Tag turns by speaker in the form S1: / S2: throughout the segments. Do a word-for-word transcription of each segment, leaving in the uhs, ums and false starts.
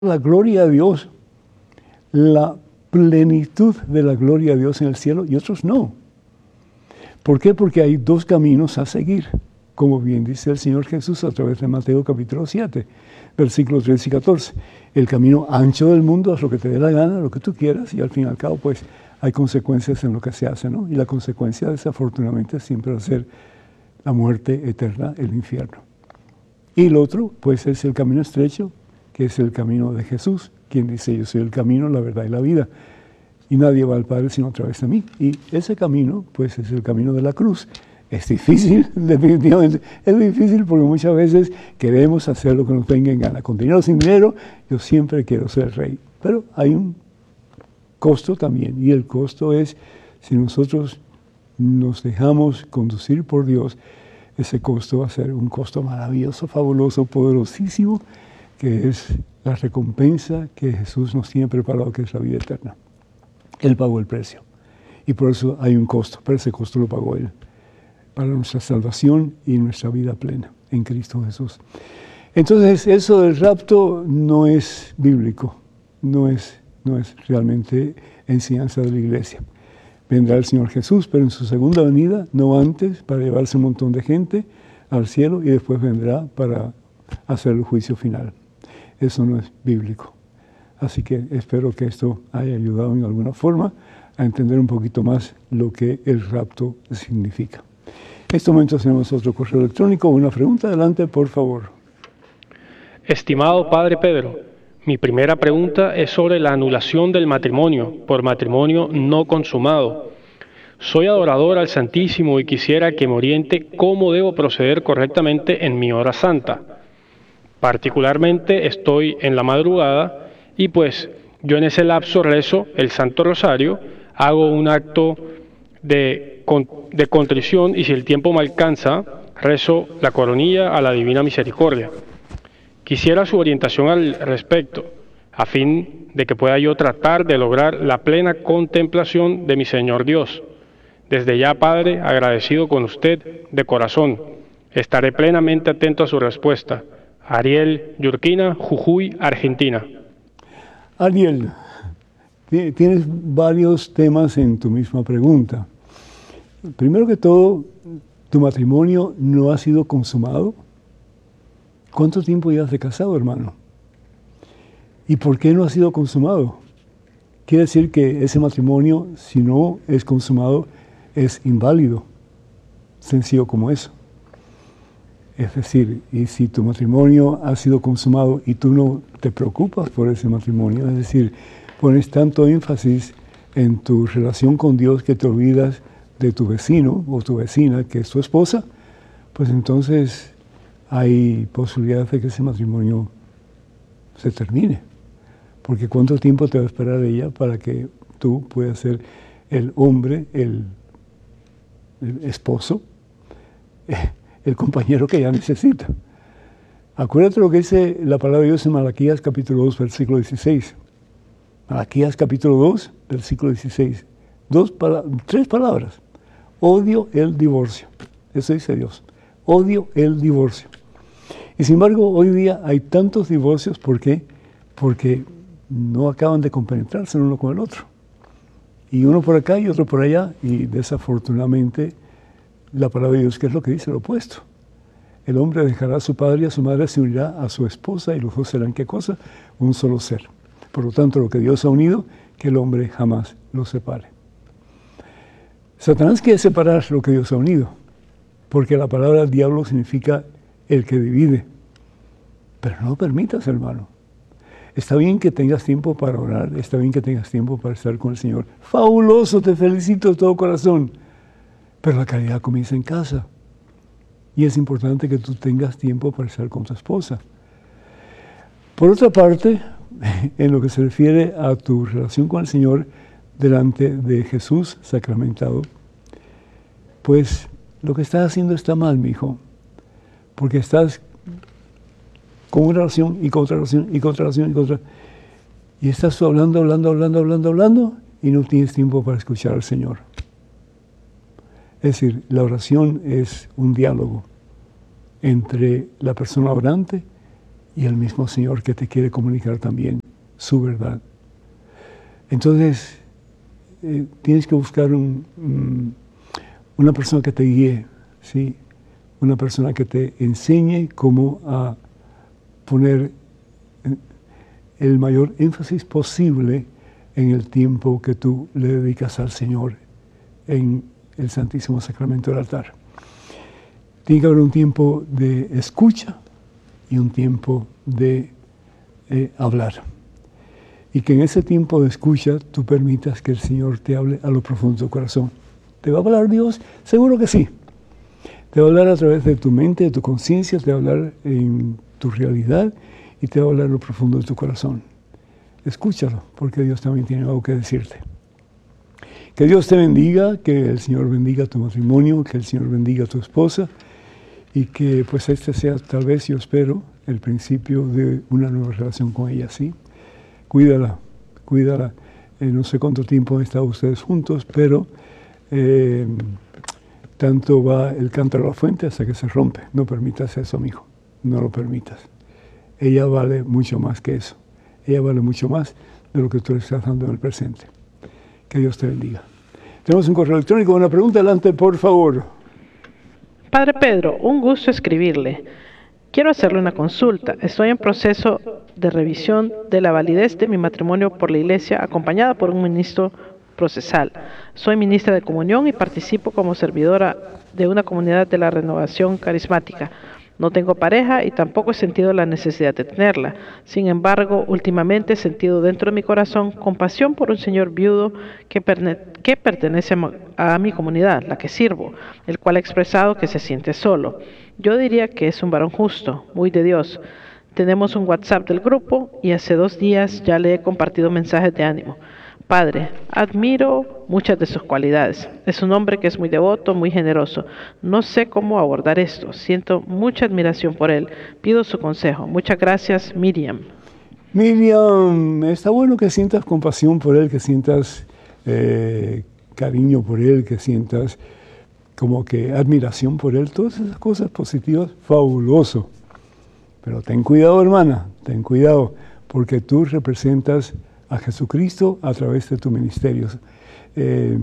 S1: la gloria de Dios, la plenitud de la gloria de Dios en el cielo y otros no. ¿Por qué? Porque hay dos caminos a seguir, como bien dice el Señor Jesús a través de Mateo capítulo siete, versículos trece y catorce. El camino ancho del mundo, haz lo que te dé la gana, lo que tú quieras, y al fin y al cabo, pues, hay consecuencias en lo que se hace, ¿no? Y la consecuencia, desafortunadamente, siempre va a ser la muerte eterna, el infierno. Y el otro, pues, es el camino estrecho, que es el camino de Jesús, quien dice, yo soy el camino, la verdad y la vida. Y nadie va al Padre sino a través de mí. Y ese camino, pues, es el camino de la cruz. Es difícil, definitivamente. Es difícil porque muchas veces queremos hacer lo que nos venga en gana. Con dinero o sin dinero, yo siempre quiero ser rey. Pero hay un costo también. Y el costo es, si nosotros nos dejamos conducir por Dios, ese costo va a ser un costo maravilloso, fabuloso, poderosísimo, que es la recompensa que Jesús nos tiene preparado, que es la vida eterna. Él pagó el precio. Y por eso hay un costo, pero ese costo lo pagó Él, para nuestra salvación y nuestra vida plena en Cristo Jesús. Entonces, eso del rapto no es bíblico, no es, no es realmente enseñanza de la iglesia. Vendrá el Señor Jesús, pero en su segunda venida, no antes, para llevarse un montón de gente al cielo, y después vendrá para hacer el juicio final. Eso no es bíblico. Así que espero que esto haya ayudado en alguna forma a entender un poquito más lo que el rapto significa. En este momento tenemos otro correo electrónico. Una pregunta, adelante, por favor.
S2: Estimado Padre Pedro, mi primera pregunta es sobre la anulación del matrimonio por matrimonio no consumado. Soy adorador al Santísimo y quisiera que me oriente cómo debo proceder correctamente en mi hora santa. Particularmente estoy en la madrugada y pues yo en ese lapso rezo el Santo Rosario, hago un acto de, de contrición y si el tiempo me alcanza, rezo la coronilla a la Divina Misericordia. Quisiera su orientación al respecto, a fin de que pueda yo tratar de lograr la plena contemplación de mi Señor Dios. Desde ya, Padre, agradecido con usted de corazón. Estaré plenamente atento a su respuesta. Ariel Yurquina, Jujuy, Argentina.
S1: Ariel, tienes varios temas en tu misma pregunta. Primero que todo, ¿tu matrimonio no ha sido consumado? ¿Cuánto tiempo llevas de casado, hermano? ¿Y por qué no ha sido consumado? Quiere decir que ese matrimonio, si no es consumado, es inválido. Sencillo como eso. Es decir, y si tu matrimonio ha sido consumado y tú no te preocupas por ese matrimonio, es decir, pones tanto énfasis en tu relación con Dios que te olvidas de tu vecino o tu vecina, que es tu esposa, pues entonces hay posibilidad de que ese matrimonio se termine. Porque ¿cuánto tiempo te va a esperar ella para que tú puedas ser el hombre, el, el esposo, el compañero que ella necesita? Acuérdate lo que dice la palabra de Dios en Malaquías capítulo dos, versículo dieciséis. Malaquías capítulo dos, versículo dieciséis. Dos pala- tres palabras. Odio el divorcio. Eso dice Dios. Odio el divorcio. Y sin embargo, hoy día hay tantos divorcios. ¿Por qué? Porque no acaban de compenetrarse el uno con el otro. Y uno por acá y otro por allá. Y desafortunadamente, la palabra de Dios, ¿qué es lo que dice? Lo opuesto. El hombre dejará a su padre y a su madre, se unirá a su esposa y los dos serán, ¿qué cosa? Un solo ser. Por lo tanto, lo que Dios ha unido, que el hombre jamás lo separe. Satanás quiere separar lo que Dios ha unido, porque la palabra diablo significa el que divide. Pero no lo permitas, hermano. Está bien que tengas tiempo para orar, está bien que tengas tiempo para estar con el Señor. Fabuloso, te felicito de todo corazón. Pero la caridad comienza en casa. Y es importante que tú tengas tiempo para estar con tu esposa. Por otra parte, en lo que se refiere a tu relación con el Señor delante de Jesús sacramentado, pues lo que estás haciendo está mal, mi hijo. Porque estás con una relación y con otra relación y con otra relación y con otra. Y estás tú hablando, hablando, hablando, hablando, hablando y no tienes tiempo para escuchar al Señor. Es decir, la oración es un diálogo entre la persona orante y el mismo Señor que te quiere comunicar también su verdad. Entonces, eh, tienes que buscar un, un, una persona que te guíe, ¿sí? Una persona que te enseñe cómo a poner el mayor énfasis posible en el tiempo que tú le dedicas al Señor en el Santísimo Sacramento del altar. Tiene que haber un tiempo de escucha y un tiempo de eh, hablar. Y que en ese tiempo de escucha tú permitas que el Señor te hable a lo profundo de tu corazón. ¿Te va a hablar Dios? Seguro que sí. Te va a hablar a través de tu mente, de tu conciencia, te va a hablar en tu realidad y te va a hablar a lo profundo de tu corazón. Escúchalo, porque Dios también tiene algo que decirte. Que Dios te bendiga, que el Señor bendiga tu matrimonio, que el Señor bendiga a tu esposa y que pues este sea tal vez, yo espero, el principio de una nueva relación con ella, ¿sí? Cuídala, cuídala. Eh, no sé cuánto tiempo han estado ustedes juntos, pero eh, tanto va el cántaro a la fuente hasta que se rompe. No permitas eso, mijo. No lo permitas. Ella vale mucho más que eso. Ella vale mucho más de lo que tú le estás dando en el presente. Que Dios te bendiga. Tenemos un correo electrónico, una pregunta, adelante, por favor.
S3: Padre Pedro, un gusto escribirle. Quiero hacerle una consulta. Estoy en proceso de revisión de la validez de mi matrimonio por la Iglesia, acompañada por un ministro procesal. Soy ministra de comunión y participo como servidora de una comunidad de la renovación carismática. No tengo pareja y tampoco he sentido la necesidad de tenerla. Sin embargo, últimamente he sentido dentro de mi corazón compasión por un señor viudo que, perne- que pertenece a, a mi comunidad, la que sirvo, el cual ha expresado que se siente solo. Yo diría que es un varón justo, muy de Dios. Tenemos un WhatsApp del grupo y hace dos días ya le he compartido mensajes de ánimo. Padre, admiro muchas de sus cualidades. Es un hombre que es muy devoto, muy generoso. No sé cómo abordar esto. Siento mucha admiración por él. Pido su consejo. Muchas gracias, Miriam.
S1: Miriam, está bueno que sientas compasión por él, que sientas eh, cariño por él, que sientas como que admiración por él. Todas esas cosas positivas, fabuloso. Pero ten cuidado, hermana, ten cuidado, porque tú representas a Jesucristo a través de tu ministerio. Eh,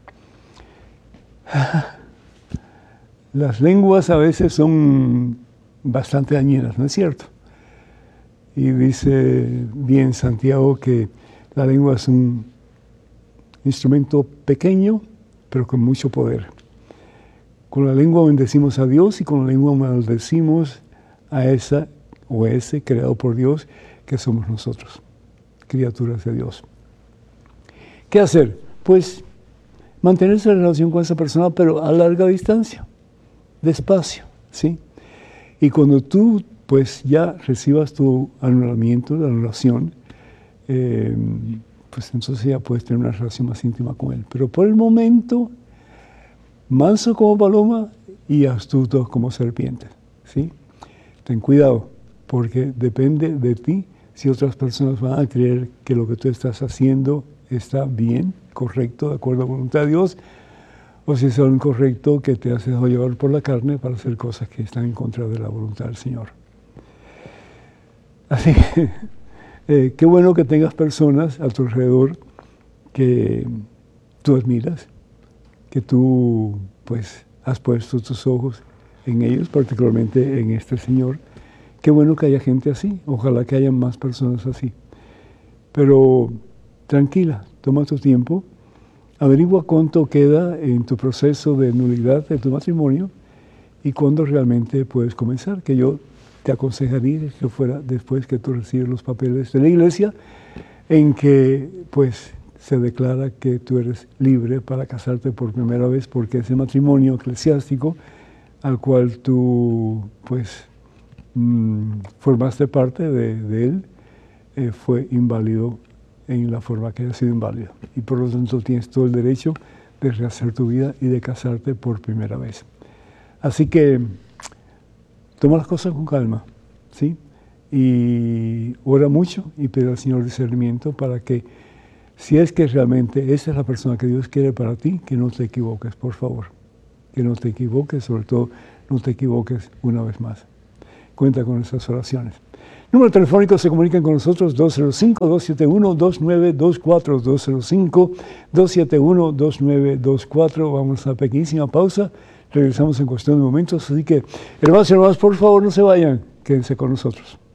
S1: las lenguas a veces son bastante dañinas, ¿no es cierto? Y dice bien Santiago que la lengua es un instrumento pequeño, pero con mucho poder. Con la lengua bendecimos a Dios y con la lengua maldecimos a esa o ese creado por Dios que somos nosotros, criaturas de Dios. ¿Qué hacer? Pues mantenerse en relación con esa persona, pero a larga distancia, despacio, ¿sí? Y cuando tú, pues, ya recibas tu anulamiento, la anulación, eh, pues entonces ya puedes tener una relación más íntima con él. Pero por el momento, manso como paloma y astuto como serpiente, ¿sí? Ten cuidado, porque depende de ti si otras personas van a creer que lo que tú estás haciendo está bien, correcto, de acuerdo a la voluntad de Dios, o si es algo incorrecto que te haces llevar por la carne para hacer cosas que están en contra de la voluntad del Señor. Así que, eh, qué bueno que tengas personas a tu alrededor que tú admiras, que tú, pues, has puesto tus ojos en ellos, particularmente en este Señor. Qué bueno que haya gente así, ojalá que haya más personas así. Pero tranquila, toma tu tiempo, averigua cuánto queda en tu proceso de nulidad de tu matrimonio y cuándo realmente puedes comenzar, que yo te aconsejaría que fuera después que tú recibes los papeles de la iglesia, en que pues se declara que tú eres libre para casarte por primera vez, porque ese matrimonio eclesiástico al cual tú pues formaste parte de, de él, eh, fue inválido en la forma que haya sido inválido. Y por lo tanto tienes todo el derecho de rehacer tu vida y de casarte por primera vez. Así que toma las cosas con calma, ¿sí? Y ora mucho y pide al Señor discernimiento para que, si es que realmente esa es la persona que Dios quiere para ti, que no te equivoques, por favor. Que no te equivoques, sobre todo no te equivoques una vez más. Cuenta con esas oraciones. Número telefónico, se comunican con nosotros dos cero cinco, dos siete uno, dos nueve dos cuatro, dos cero cinco, dos siete uno, dos nueve dos cuatro. Vamos a una pequeñísima pausa, regresamos en cuestión de momentos, así que hermanos y hermanas, por favor no se vayan, quédense con nosotros.